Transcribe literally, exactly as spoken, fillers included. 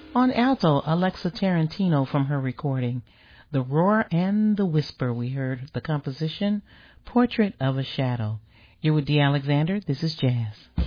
On alto, Alexa Tarantino from her recording, The Roar and the Whisper, we heard the composition, Portrait of a Shadow. You're with Dee Alexander. This is Jazz.